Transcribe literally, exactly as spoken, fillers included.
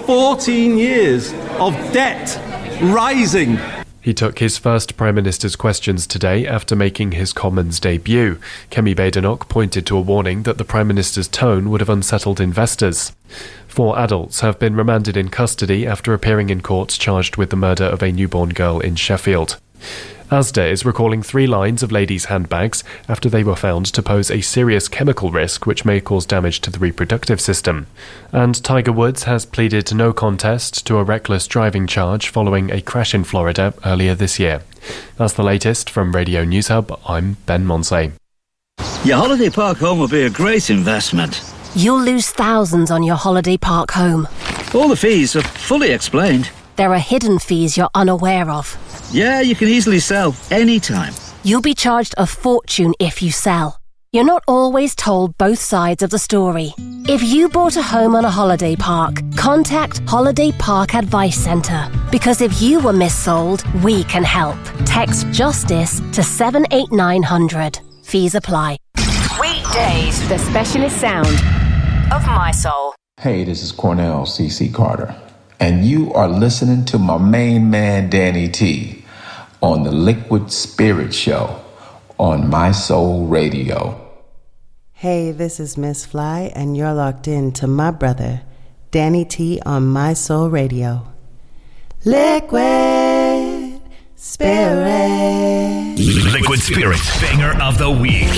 fourteen years of debt rising. He took his first Prime Minister's questions today after making his Commons debut. Kemi Badenoch pointed to a warning that the Prime Minister's tone would have unsettled investors. Four adults have been remanded in custody after appearing in court charged with the murder of a newborn girl in Sheffield. Asda is recalling three lines of ladies' handbags after they were found to pose a serious chemical risk which may cause damage to the reproductive system. And Tiger Woods has pleaded no contest to a reckless driving charge following a crash in Florida earlier this year. That's the latest from Radio News Hub. I'm Ben Monsey. Your holiday park home will be a great investment. You'll lose thousands on your holiday park home. All the fees are fully explained. There are hidden fees you're unaware of. Yeah, you can easily sell anytime. You'll be charged a fortune if you sell. You're not always told both sides of the story. If you bought a home on a holiday park, contact Holiday Park Advice Centre. Because if you were missold, we can help. Text JUSTICE to seven eight nine hundred. Fees apply. Weekdays, the specialist sound of My Soul. Hey, this is Cornell C C Carter, and you are listening to my main man, Danny T, on the Liquid Spirit Show on My Soul Radio. Hey, this is Miss Fly, and you're locked in to my brother, Danny T, on My Soul Radio. Liquid Spirit. Liquid Spirit, banger of the week.